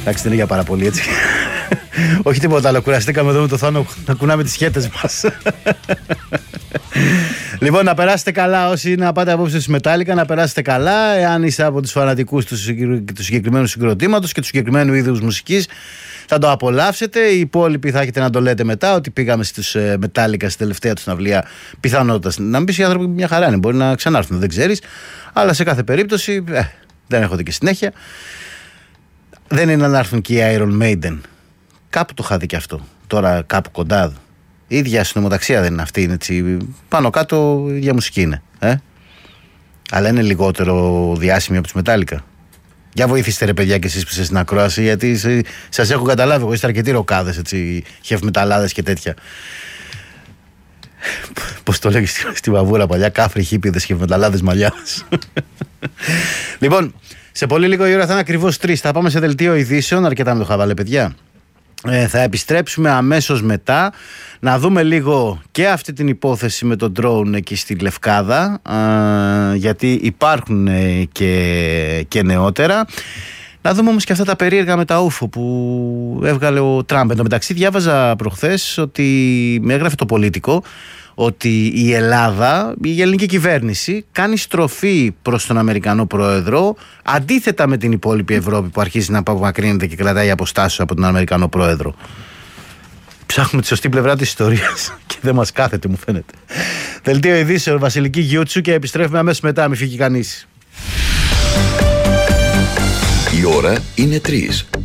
Εντάξει, δεν είναι για πάρα πολύ έτσι. Όχι τίποτα άλλο. Κουραστήκαμε εδώ με το Θάνο να κουνάμε τις χέτες μας. Λοιπόν, να περάσετε καλά όσοι είναι να πάτε απόψε στη Μετάλλικα, να περάσετε καλά. Εάν είστε από τους φανατικούς του συγκεκριμένου συγκροτήματος και του συγκεκριμένου είδους μουσικής, θα το απολαύσετε. Οι υπόλοιποι θα έχετε να το λέτε μετά ότι πήγαμε στους Μετάλλικα στη τελευταία του συναυλία. Πιθανότητα να μην πει οι άνθρωποι μια χαρά είναι. Μπορεί να ξανάρθουν, δεν ξέρεις. Αλλά σε κάθε περίπτωση δεν έρχονται και συνέχεια. Δεν είναι να έρθουν και οι Iron Maiden. Κάπου το είχα δει και αυτό. Τώρα κάπου κοντά. Η ίδια συνομοταξία δεν είναι αυτή. Είναι έτσι, πάνω κάτω η ίδια μουσική είναι. Αλλά είναι λιγότερο διάσημη από τους Μετάλλικα. Για βοηθήστε ρε παιδιά και εσείς που είστε στην ακρόαση, γιατί σας έχω καταλάβει. Εγώ είστε αρκετοί ροκάδες, έτσι, χευμεταλλάδες και τέτοια. Πώς το λέγεις στη βαβούρα παλιά, κάφροι, χίπηδες, χευμεταλλάδες, μαλλιάδες. Λοιπόν, σε πολύ λίγο η ώρα θα είναι ακριβώς 3. Θα πάμε σε δελτίο ειδήσεων, αρκετά με το χαβάλε παιδιά. Θα επιστρέψουμε αμέσως μετά να δούμε λίγο και αυτή την υπόθεση με τον drone εκεί στη Λευκάδα, γιατί υπάρχουν και νεότερα. Να δούμε όμως και αυτά τα περίεργα με τα UFO που έβγαλε ο Τραμπ. Εν τω μεταξύ διάβαζα προχθές ότι με έγραφε το Πολίτικο ότι η Ελλάδα, η ελληνική κυβέρνηση κάνει στροφή προς τον Αμερικανό Πρόεδρο, αντίθετα με την υπόλοιπη Ευρώπη που αρχίζει να απομακρύνεται και κρατάει αποστάσεις από τον Αμερικανό Πρόεδρο. Ψάχνουμε τη σωστή πλευρά της ιστορίας και δεν μας κάθεται, μου φαίνεται. Δελτίο ειδήσεων, Βασιλική Γιούτσου, και επιστρέφουμε αμέσως μετά, μην φύγει κανείς. Η ώρα είναι 3.